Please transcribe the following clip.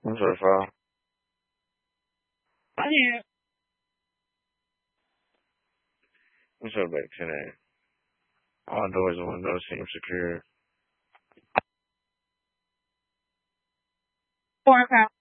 What's up, File? Yeah. What's up, back today? All doors and windows seem secure. 4 pounds.